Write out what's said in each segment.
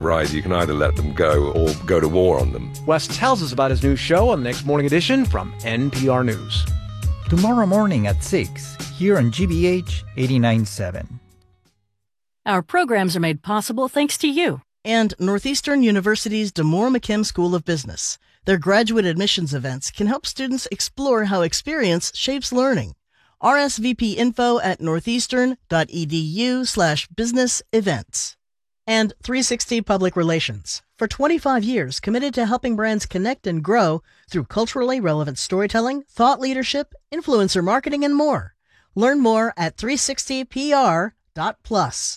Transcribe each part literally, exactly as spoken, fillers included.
Right, you can either let them go or go to war on them. Wes tells us about his new show on the Next Morning Edition from N P R News. Tomorrow morning at six, here on G B H eighty-nine point seven. Our programs are made possible thanks to you. And Northeastern University's DeMoore McKim School of Business. Their graduate admissions events can help students explore how experience shapes learning. R S V P info at northeastern.edu slash business events. And three sixty Public Relations. For twenty-five years, committed to helping brands connect and grow through culturally relevant storytelling, thought leadership, influencer marketing, and more. Learn more at three sixty P R dot plus.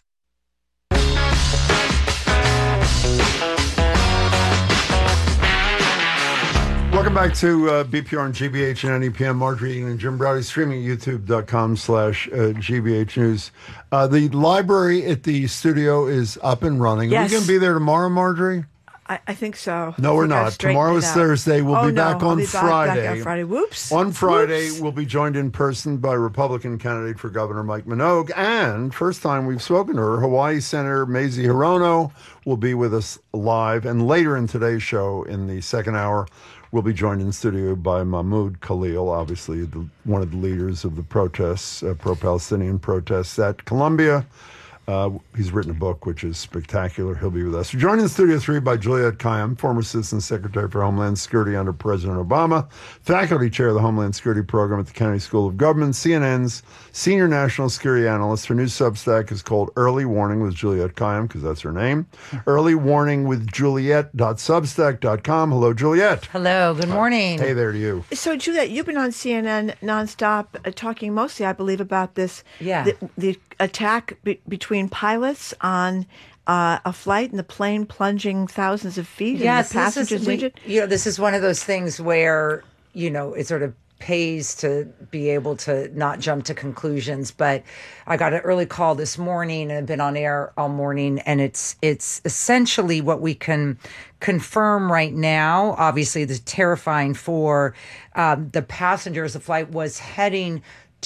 Welcome back to uh, B P R and G B H and N E P M. Marjorie and Jim Browdy, streaming at youtube.com slash G B H News. Uh, the library at the studio is up and running. Yes. Are we going to be there tomorrow, Marjorie? I, I think so. No, we're think I've not. straightened Tomorrow it is out. Thursday. We'll oh, be back no, on I'll be Friday. Back on Friday. Whoops. On Friday, Whoops. we'll be joined in person by Republican candidate for Governor Mike Minogue. And first time we've spoken to her, Hawaii Senator Mazie Hirono will be with us live. And later in today's show, in the second hour, we'll be joined in studio by Mahmoud Khalil, obviously the, one of the leaders of the protests, uh, pro-Palestinian protests at Columbia. Uh, he's written a book, which is spectacular. He'll be with us. We're joined in Studio three by Juliette Kayyem, former Assistant Secretary for Homeland Security under President Obama, faculty chair of the Homeland Security Program at the Kennedy School of Government, C N N's senior national security analyst. Her new Substack is called Early Warning with Juliette Kayyem, because that's her name. Early Warning with Juliette dot substack dot com. Hello, Juliette. Hello, good morning. Hey there to you. So, Juliette, you've been on C N N nonstop, uh, talking mostly, I believe, about this. Yeah. The, the attack be- between pilots on uh, a flight and the plane plunging thousands of feet Yes, and the passengers this is, we, injured. you know, this is one of those things where, you know, it sort of pays to be able to not jump to conclusions. But I got an early call this morning and I've been on air all morning. And it's it's essentially what we can confirm right now. Obviously, the terrifying for um, the passengers. The flight was heading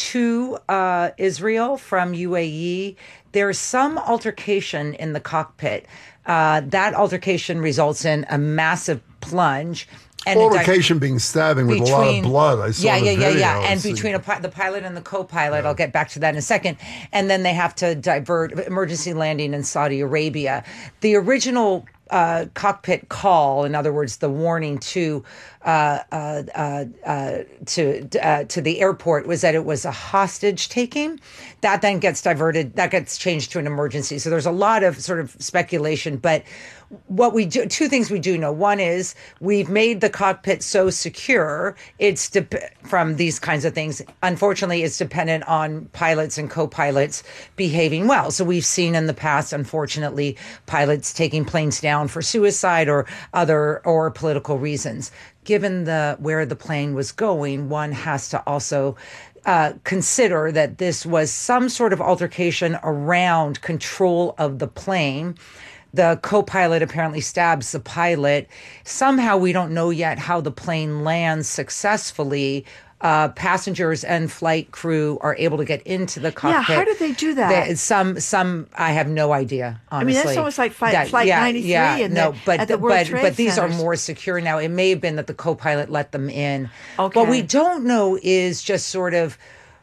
to uh, Israel from U A E. There's some altercation in the cockpit. Uh, that altercation results in a massive plunge. And Altercation being stabbing with between, a lot of blood. I saw yeah, the yeah, video. yeah, yeah. And It's a- between a, pi- the pilot and the co-pilot, yeah. I'll get back to that in a second. And then they have to divert emergency landing in Saudi Arabia. The original uh, cockpit call, in other words, the warning to uh, uh, uh, uh, to uh, to the airport was that it was a hostage taking. That then gets diverted. That gets changed to an emergency. So there's a lot of sort of speculation, but what we do, two things we do know. One is we've made the cockpit so secure. It's de- from these kinds of things. Unfortunately, it's dependent on pilots and co-pilots behaving well. So we've seen in the past, unfortunately, pilots taking planes down for suicide or other or political reasons. Given the where the plane was going, one has to also Uh, consider that this was some sort of altercation around control of the plane. The co-pilot apparently stabs the pilot. Somehow we don't know yet how the plane lands successfully. Uh, passengers and flight crew are able to get into the cockpit. Yeah, how did they do that? They, some, some, I have no idea. Honestly, I mean, that's almost like flight, that, flight yeah, ninety-three yeah, and no, the, but at the World but Trade but these Centers. are more secure now. It may have been that the co-pilot let them in. Okay. What we don't know is just sort of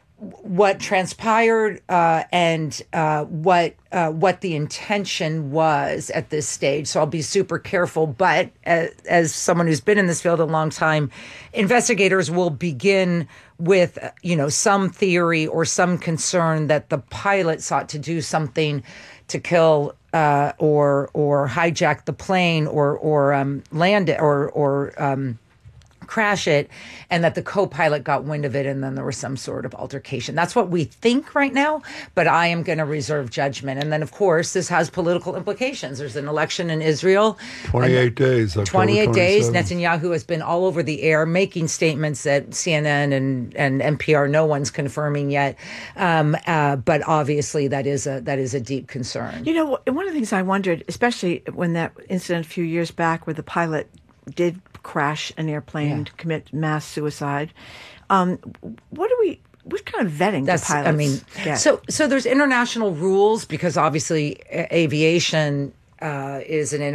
what transpired uh, and uh, what uh, what the intention was at this stage. So I'll be super careful. But as, as someone who's been in this field a long time, investigators will begin with, you know, some theory or some concern that the pilot sought to do something to kill uh, or or hijack the plane or or um, land it or or um, crash it, and that the co-pilot got wind of it, and then there was some sort of altercation. That's what we think right now, but I am going to reserve judgment. And then, of course, this has political implications. There's an election in Israel. twenty-eight days. October twenty-eight days. twenty-seventh. Netanyahu has been all over the air making statements that C N N and, and N P R, no one's confirming yet. Um, uh, but obviously that is a that is a deep concern. You know, one of the things I wondered, especially when that incident a few years back where the pilot did crash an airplane Yeah. to commit mass suicide, um, what do we... What kind of vetting That's, do pilots I mean, get? so so there's international rules because obviously a- aviation uh, is an